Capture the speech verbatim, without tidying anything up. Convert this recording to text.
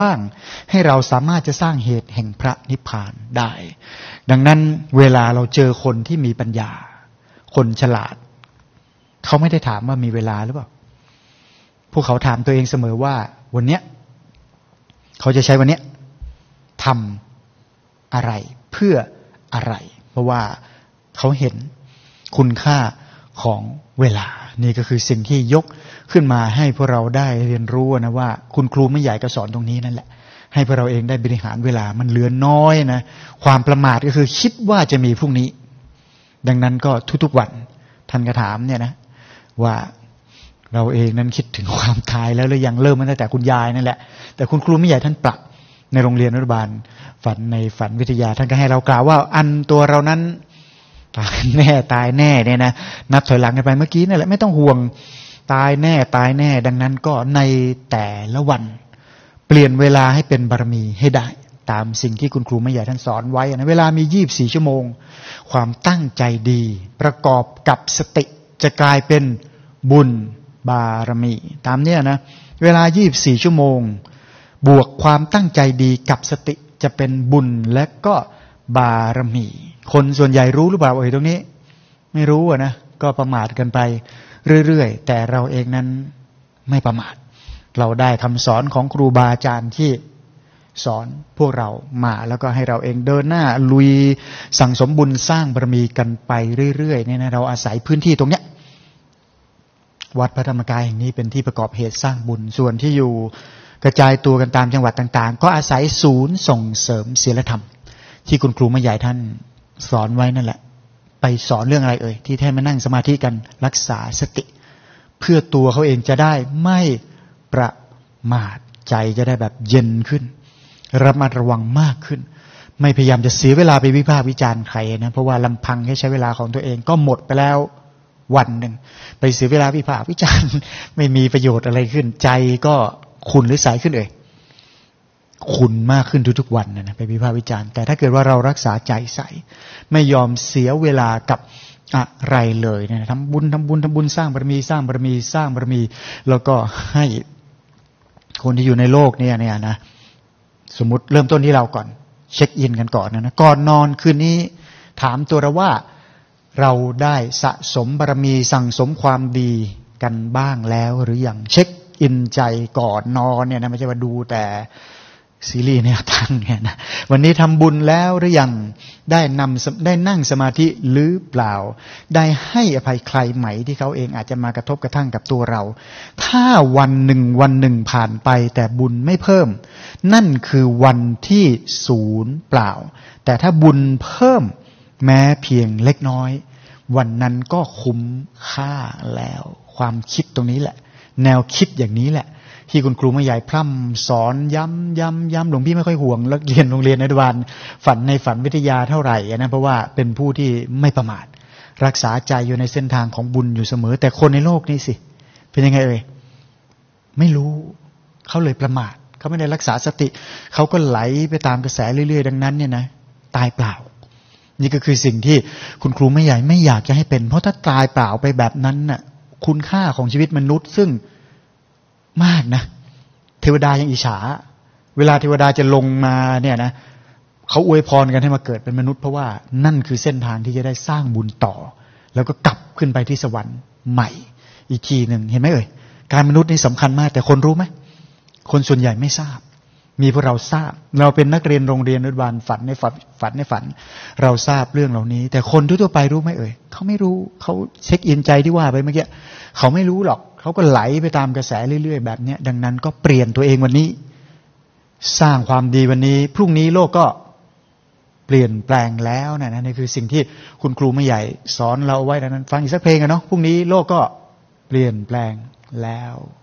บ้างให้เราสามารถจะสร้างเหตุแห่งพระนิพพานได้ดังนั้นเวลาเราเจอคนที่มีปัญญาคนฉลาดเขาไม่ได้ถามว่ามีเวลาหรือเปล่าพวกเขาถามตัวเองเสมอว่าวันเนี้ยเขาจะใช้วันเนี้ยทำอะไรเพื่ออะไรเพราะว่าเขาเห็นคุณค่าของเวลานี่ก็คือสิ่งที่ยกขึ้นมาให้พวกเราได้เรียนรู้นะว่าคุณครูไม่ใหญ่ก็สอนตรงนี้นั่นแหละให้พวกเราเองได้บริหารเวลามันเหลือน้อยนะความประมาทก็คือคิดว่าจะมีพรุ่งนี้ดังนั้นก็ทุกๆวันท่านก็ถามเนี่ยนะว่าเราเองนั้นคิดถึงความตายแล้วหรือยังเริ่มมาตั้งแต่คุณยายนั่นแหละแต่คุณครูไม่ใหญ่ท่านปรับในโรงเรียนอนุบาลฝันในฝันวิทยาท่านก็ให้เรากล่าวว่าอันตัวเรานั้นตายแน่ตายแน่เนี่ยนะนับถอยหลังกันไปเมื่อกี้นั่นแหละไม่ต้องห่วงตายแน่ตายแน่ดังนั้นก็ในแต่ละวันเปลี่ยนเวลาให้เป็นบารมีให้ได้ตามสิ่งที่คุณครูไม่ใหญ่ท่านสอนไว้นะเวลามียี่สิบสี่ชั่วโมงความตั้งใจดีประกอบกับสติจะกลายเป็นบุญบารมีตามเนี้ยนะเวลายี่สิบสี่ชั่วโมงบวกความตั้งใจดีกับสติจะเป็นบุญและก็บารมีคนส่วนใหญ่รู้หรือเปล่าเอ่ยตรงนี้ไม่รู้อ่ะนะก็ประมาทกันไปเรื่อยๆแต่เราเองนั้นไม่ประมาทเราได้คำสอนของครูบาอาจารย์ที่สอนพวกเรามาแล้วก็ให้เราเองเดินหน้าลุยสั่งสมบุญสร้างบารมีกันไปเรื่อยๆเนี่ยนะเราอาศัยพื้นที่ตรงเนี้ยวัดพระธรรมกายแห่งนี้เป็นที่ประกอบเหตุสร้างบุญส่วนที่อยู่กระจายตัวกันตามจังหวัดต่างๆก็อาศัยศูนย์ส่งเสริมศีลธรรมที่คุณครูมาใหญ่ท่านสอนไว้นั่นแหละไปสอนเรื่องอะไรเอ่ยที่แท้มานั่งสมาธิกันรักษาสติเพื่อตัวเขาเองจะได้ไม่ประมาทใจจะได้แบบเย็นขึ้นระมัดระวังมากขึ้นไม่พยายามจะเสียเวลาไปวิพากษ์วิจารณ์ใครนะเพราะว่าลำพังแค่ใช้เวลาของตัวเองก็หมดไปแล้ววันหนึ่งไปเสียเวลาวิพากษ์วิจารณ์ไม่มีประโยชน์อะไรขึ้นใจก็ขุ่นหรือใสขึ้นเอ่ยขุ่นมากขึ้นทุกๆวันนะนะไปวิพากษ์วิจารณ์แต่ถ้าเกิดว่าเรารักษาใจใสไม่ยอมเสียเวลากับอะไรเลยนะทำบุญทำบุญทำบุญสร้างบารมีสร้างบารมีสร้างบารมีแล้วก็ให้คนที่อยู่ในโลกเนี่ยเนี่ยนะสมมุติเริ่มต้นที่เราก่อนเช็คอินกันก่อนนะนะก่อนนอนคืนนี้ถามตัวเราว่าเราได้สะสมบารมีสั่งสมความดีกันบ้างแล้วหรือยังเช็คอินใจก่อนนอนเนี่ยนะไม่ใช่ว่าดูแต่ซีรีส์เนี่ยทั้งเนี่ยนะวันนี้ทำบุญแล้วหรือยังได้นำได้นั่งสมาธิหรือเปล่าได้ให้อภัยใครไหมที่เขาเองอาจจะมากระทบกระทั่งกับตัวเราถ้าวันหนึ่งวันหนึ่งผ่านไปแต่บุญไม่เพิ่มนั่นคือวันที่ศูนย์เปล่าแต่ถ้าบุญเพิ่มแม้เพียงเล็กน้อยวันนั้นก็คุ้มค่าแล้วความคิดตรงนี้แหละแนวคิดอย่างนี้แหละที่คุณครูมาใหญ่พร่ำสอนย้ำย้ำย้ำหลวงพี่ไม่ค่อยห่วงแล้วเรียนโรงเรียนอนุบาลฝันในฝันวิทยาเท่าไหร่นะเพราะว่าเป็นผู้ที่ไม่ประมาทรักษาใจอยู่ในเส้นทางของบุญอยู่เสมอแต่คนในโลกนี้สิเป็นยังไงเอ่ยไม่รู้เขาเลยประมาทเขาไม่ได้รักษาสติเขาก็ไหลไปตามกระแสเรื่อยๆดังนั้นเนี่ยนะตายเปล่านี่ก็คือสิ่งที่คุณครูไม่ใหญ่ไม่อยากจะให้เป็นเพราะถ้าตายเปล่าไปแบบนั้นน่ะคุณค่าของชีวิตมนุษย์ซึ่งมากนะเทวดายังอิจฉาเวลาเทวดาจะลงมาเนี่ยนะเขาอวยพรกันให้มาเกิดเป็นมนุษย์เพราะว่านั่นคือเส้นทางที่จะได้สร้างบุญต่อแล้วก็กลับขึ้นไปที่สวรรค์ใหม่อีกทีหนึ่งเห็นไหมเอ่ยการมนุษย์นี่สำคัญมากแต่คนรู้ไหมคนส่วนใหญ่ไม่ทราบมีพวกเราทราบเราเป็นนักเรียนโรงเรียนอนุบาลฝันในฝันฝันในฝันเราทราบเรื่องเหล่านี้แต่คนทั่วไปรู้ไหมเอ่ยเขาไม่รู้เขาเช็คอินใจที่ว่าไปเมื่อกี้เขาไม่รู้หรอกเขาก็ไหลไปตามกระแสเรื่อยๆแบบนี้ดังนั้นก็เปลี่ยนตัวเองวันนี้สร้างความดีวันนี้พรุ่งนี้โลกก็เปลี่ยนแปลงแล้วนะนี่คือสิ่งที่คุณครูไม่ใหญ่สอนเราไว้ดังนั้นฟังอีกสักเพลงกันเนาะพรุ่งนี้โลกก็เปลี่ยนแปลงแล้ว